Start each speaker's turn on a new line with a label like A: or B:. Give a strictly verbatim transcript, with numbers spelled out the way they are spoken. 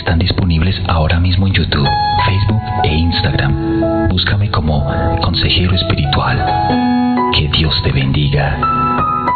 A: están disponibles ahora mismo en YouTube, Facebook e Instagram. Búscame como Consejero Espiritual. Que Dios te bendiga.